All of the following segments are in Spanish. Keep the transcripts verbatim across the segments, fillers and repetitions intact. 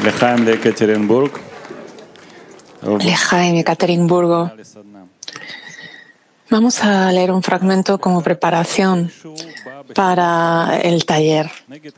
Lejaim de Ekaterimburg. Lejaim de Ekaterimburgo. Vamos a leer un fragmento como preparación para el taller.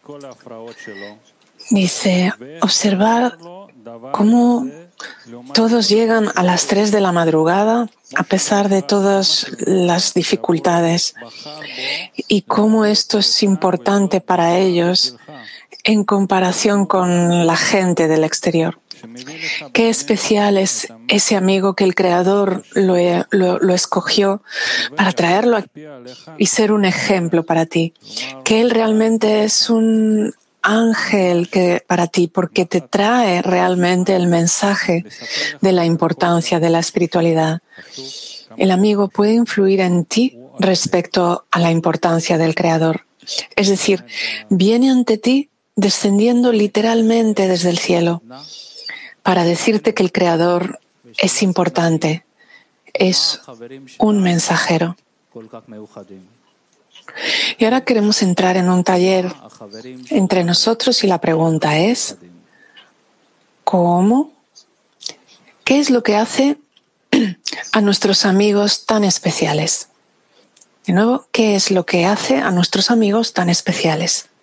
Dice, observar cómo todos llegan a las tres de la madrugada a pesar de todas las dificultades y cómo esto es importante para ellos en comparación con la gente del exterior. Qué especial es ese amigo que el Creador lo, lo, lo escogió para traerlo aquí y ser un ejemplo para ti. Que Él realmente es un ángel que, para ti, porque te trae realmente el mensaje de la importancia de la espiritualidad. El amigo puede influir en ti respecto a la importancia del Creador. Es decir, viene ante ti descendiendo literalmente desde el cielo para decirte que el Creador es importante, es un mensajero. Y ahora queremos entrar en un taller entre nosotros y la pregunta es, ¿cómo? ¿Qué es lo que hace a nuestros amigos tan especiales? De nuevo, ¿qué es lo que hace a nuestros amigos tan especiales?